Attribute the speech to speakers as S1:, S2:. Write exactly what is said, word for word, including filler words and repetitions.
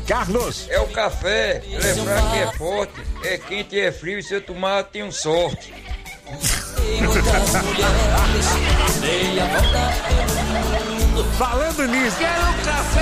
S1: Carlos.
S2: É o café, ele é fraco e é forte, é quente e é frio, e se eu tomar, tenho sorte.
S1: Falando nisso,
S3: Quero um café